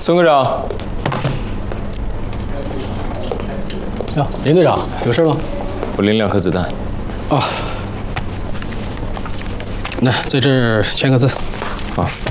孙科长。 哟，林队长，有事吗？ 我领2颗子弹。 哦。那在这儿签个字。 好。